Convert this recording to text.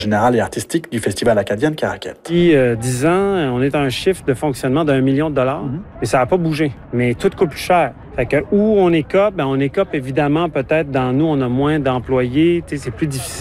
générale et artistique du Festival acadien de Caraquet. Depuis 10 ans, on est à un chiffre de fonctionnement d'1 million de dollars, et ça n'a pas bougé. Mais tout coûte plus cher. Fait que où on écope, on écope évidemment peut-être dans nous, on a moins d'employés, c'est plus difficile.